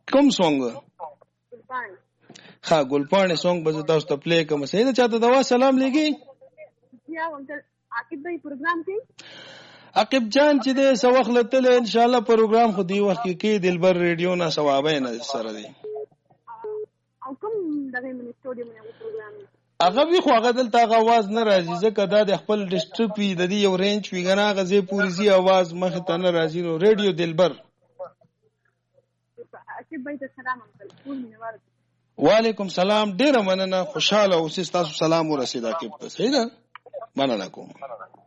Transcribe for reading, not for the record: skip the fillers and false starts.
کوم سونګ ها ګلپاڼې سونګ به تاسو ته پلی کوم صحیح ده چاته دوا سلام لګي یا انکل عاقب بھائی پروګرام کوي عاقب جان چې د سوخ لته ان شاء الله پروګرام خو دی وخت کې دلبر ریډیو نه ثوابه نه سره دی او کوم دغه من سټوډیو نه پروګرام هغه وی خو هغه دلته आवाज نه راځي ځکه دا د خپل ډیسټریکټ وی د یو رینج وی غنا غزه پوری زی आवाज مخ ته نه راځي نو ریډیو دلبر عاقب بھائی ته سلام انکل ټول منور وعلیکم سلام ډیره مننه خوشاله اوسې تاسو سلام ورسېد عاقب ته صحیح ده مننه کوم